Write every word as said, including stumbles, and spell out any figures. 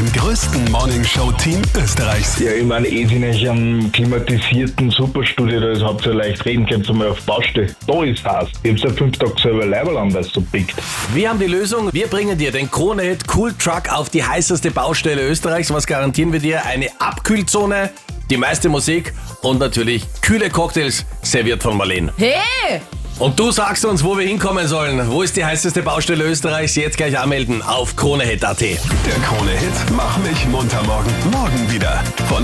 dem größten Morningshow-Team Österreichs. Ja, ich meine, eh in einem klimatisierten Superstudio, da ist hauptsächlich leicht reden, könnt ihr mal auf Baustelle. Da ist heiß. Ich hab's ja fünf Tage selber Leiberl an, weil es so pickt. Wir haben die Lösung. Wir bringen dir den Krone-Hit Cool Truck auf die heißeste Baustelle Österreichs. Was garantieren wir dir? Eine Abkühlzone, die meiste Musik und natürlich kühle Cocktails, serviert von Marlene. Hey! Und du sagst uns, wo wir hinkommen sollen. Wo ist die heißeste Baustelle Österreichs? Jetzt gleich anmelden auf kronehit punkt at. Der Krone-Hit Mach mich munter morgen. Morgen wieder. Von